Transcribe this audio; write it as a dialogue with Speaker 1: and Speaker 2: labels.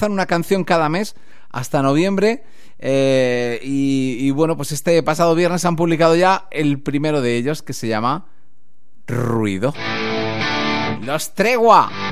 Speaker 1: lanzar una canción cada mes hasta noviembre. Y bueno, pues este pasado viernes han publicado ya el primero de ellos, que se llama Ruido. Los Tregua.